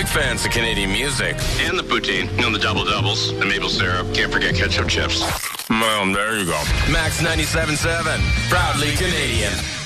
fans of Canadian music. And the poutine. The double-doubles, the maple syrup. Can't forget ketchup chips. Well, there you go. Max 97.7, proudly Canadian.